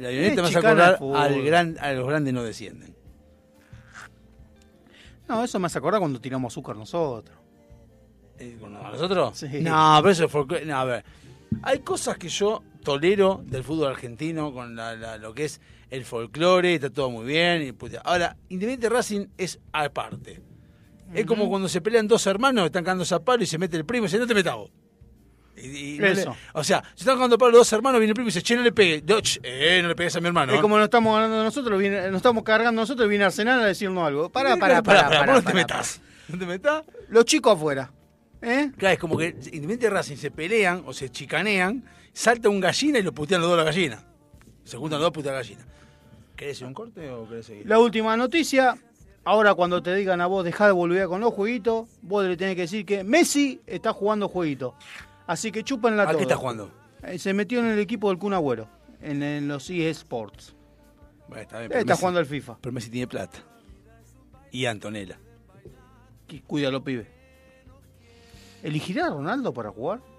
La avioneta me hace acordar a los grandes no descienden. No, eso me hace acordar cuando tiramos azúcar nosotros. ¿A nosotros? Sí. No, pero eso es folclore. No, a ver. Hay cosas que yo tolero del fútbol argentino con lo que es el folclore, está todo muy bien. Ahora, Independiente Racing es aparte. Es como cuando se pelean dos hermanos, están cagándose a palo y se mete el primo y dice, no te metas vos. Eso. O sea, si están jugando a palo dos hermanos, viene el primo y dice, che, no le pegues. No le pegues a mi hermano. Es como nos estamos ganando nosotros, nos estamos cargando nosotros y viene Arsenal a decirnos algo. Pará, no te metas. ¿No te metas? Los chicos afuera. Claro, es como que Independiente Racing se pelean o se chicanean, salta un gallina y lo putean los dos a la gallina. Se juntan los dos, putean a la gallina. ¿Querés ir un corte o querés seguir? La última noticia. Ahora cuando te digan a vos dejá de volver con los jueguitos, vos le tenés que decir que Messi está jugando jueguitos. Así que chúpenla todo. ¿A qué está jugando? Se metió en el equipo del Kun Agüero, en los eSports. Bueno, está bien, Está jugando al FIFA. Pero Messi tiene plata. Y Antonella. Cuida a los pibes. ¿Elegirá a Ronaldo para jugar?